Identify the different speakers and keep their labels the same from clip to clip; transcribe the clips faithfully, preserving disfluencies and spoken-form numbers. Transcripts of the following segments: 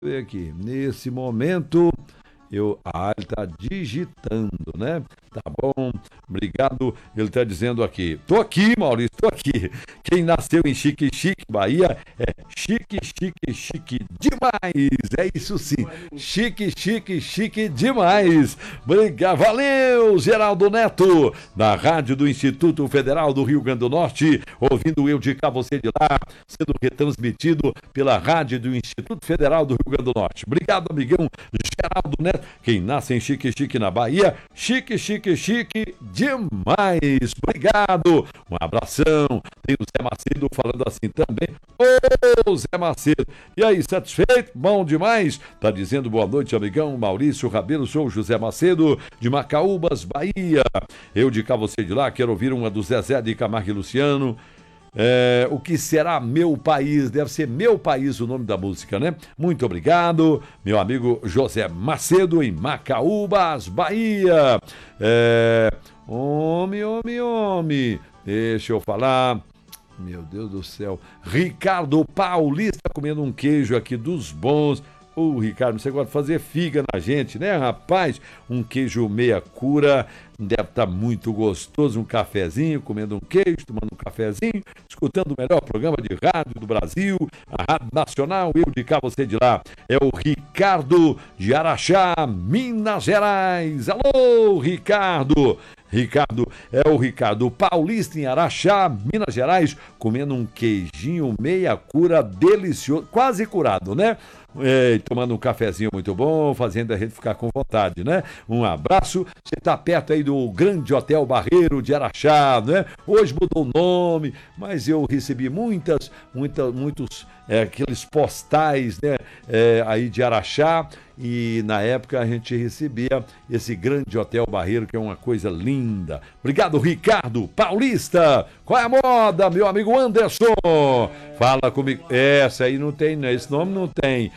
Speaker 1: ver aqui. Nesse momento, eu. Ah, ele tá digitando, né? Tá bom, obrigado. Ele tá dizendo aqui. Tô aqui, Maurício, tô aqui. Quem nasceu em Chique Chique, Bahia, é chique, chique, chique demais. É isso sim. Chique, chique, chique demais. Obrigado. Valeu, Geraldo Neto, da Rádio do Instituto Federal do Rio Grande do Norte, ouvindo eu de cá, você de lá, sendo retransmitido pela Rádio do Instituto Federal do Rio Grande do Norte. Obrigado, amigão Geraldo Neto. Quem nasce em Chique Chique na Bahia, chique, chique, chique demais. Obrigado. Um abração. Tem o Zé Macedo falando assim também. Ô, Zé Macedo. E aí, satisfeito? Bom demais? Tá dizendo boa noite, amigão Maurício Rabelo. Sou José Macedo, de Macaúbas, Bahia. Eu de cá, você de lá. Quero ouvir uma do Zezé de Camargo e Luciano. É, o que será Meu País? Deve ser Meu País o nome da música, né? Muito obrigado, meu amigo José Macedo, em Macaúbas, Bahia. É, homem, homem, homem. Deixa eu falar. Meu Deus do céu. Ricardo Paulista comendo um queijo aqui dos bons. Ô, Ricardo, você gosta de fazer figa na gente, né, rapaz? Um queijo meia cura, deve estar muito gostoso, um cafezinho, comendo um queijo, tomando um cafezinho, escutando o melhor programa de rádio do Brasil, a Rádio Nacional, eu de cá, você de lá. É o Ricardo de Araxá, Minas Gerais. Alô, Ricardo! Ricardo, é o Ricardo Paulista em Araxá, Minas Gerais, comendo um queijinho meia cura delicioso, quase curado, né? É, tomando um cafezinho muito bom, fazendo a gente ficar com vontade, né? Um abraço. Você está perto aí do Grande Hotel Barreiro de Araxá, né? Hoje mudou o nome, mas eu recebi muitas, muitas, muitos, é, aqueles postais, né? É, aí de Araxá. E na época a gente recebia esse Grande Hotel Barreiro, que é uma coisa linda. Obrigado, Ricardo Paulista. Qual é a moda, meu amigo Anderson? Fala comigo. Essa aí não tem, né? Esse nome não tem.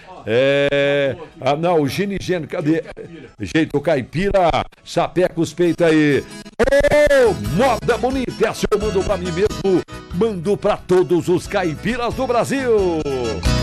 Speaker 1: É. Ah, não, o Gini Gênio, cadê? Jeito caipira, sapeca os peitos aí. Ô, oh, moda bonita. Essa eu mando pra mim mesmo. Mando pra todos os caipiras do Brasil.